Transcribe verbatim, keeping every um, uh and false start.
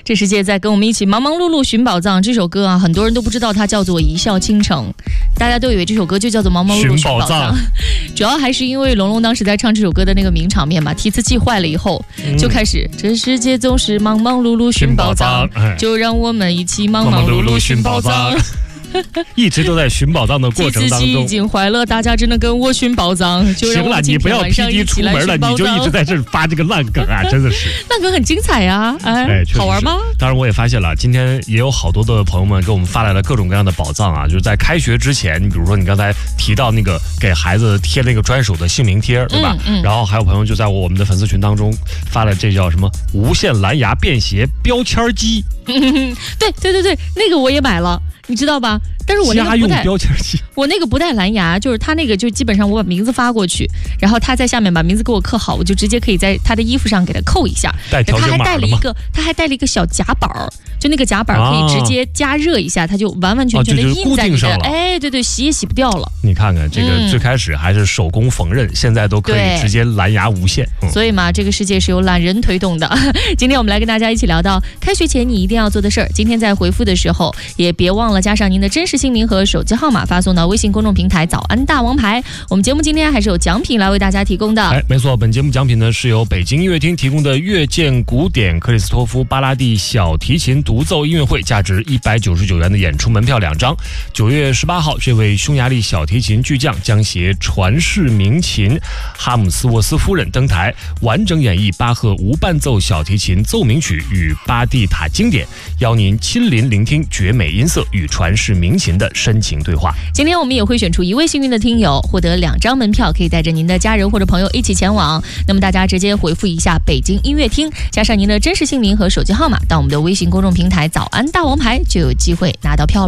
这世界在跟我们一起忙忙碌碌寻宝藏。这首歌啊，很多人都不知道它叫做《一笑倾城》，大家都以为这首歌就叫做忙忙碌碌寻宝藏。主要还是因为龙龙当时在唱这首歌的那个名场面嘛，提词器坏了以后，嗯、就开始这世界总是忙忙碌碌寻宝藏，就让我们一起忙忙碌碌寻宝藏。 一直都在寻宝藏的过程当中， 已经坏了，大家只能跟我寻宝藏。就让行了，你不要 P D 出门了，你就一直在这发这个烂梗啊，真的是。 烂梗很精彩呀、啊，哎，哎好玩吗？ 当然，我也发现了，今天也有好多的朋友们给我们发来了各种各样的宝藏啊，就是在开学之前，你比如说你刚才提到那个给孩子贴那个专属的姓名贴，对吧？嗯嗯、然后还有朋友就在我们的粉丝群当中发了这叫什么无线蓝牙便携标签机。 对对对对，那个我也买了。你知道吧？但是我那个不带标签机， 我那个不带蓝牙，就是他那个就基本上我把名字发过去，然后他在下面把名字给我刻好，我就直接可以在他的衣服上给他扣一下。 带条形码了吗？ 他还带了一个，他还带了一个小夹板儿，就那个夹板可以直接加热一下，它就完完全全的印在你的， 哦、 哎，对对，洗也洗不掉了。 你看看这个，最开始还是手工缝纫，嗯、现在都可以直接蓝牙无线。 嗯、所以嘛，这个世界是由懒人推动的。今天我们来跟大家一起聊到开学前你一定要做的事儿。今天在回复的时候，也别忘了加上您的真实姓名和手机号码，发送到微信公众平台早安大王牌。我们节目今天还是有奖品来为大家提供的。 哎，没错，本节目奖品呢是由北京音乐厅提供的乐见古典克里斯托夫巴拉蒂小提琴独奏音乐会，价值一百九十九元的演出门票两张。九月十八号，这位匈牙利小提琴巨匠将携传世名琴哈姆斯沃斯夫人登台，完整演绎巴赫无伴奏小提琴奏鸣曲与巴蒂塔经典，邀您亲临聆听绝美音色与传世名琴的深情对话。 今天我们也会选出一位幸运的听友，获得两张门票，可以带着您的家人或者朋友一起前往。那么大家直接回复一下北京音乐厅，加上您的真实姓名和手机号码，到我们的微信公众平台早安大王牌，就有机会拿到票了。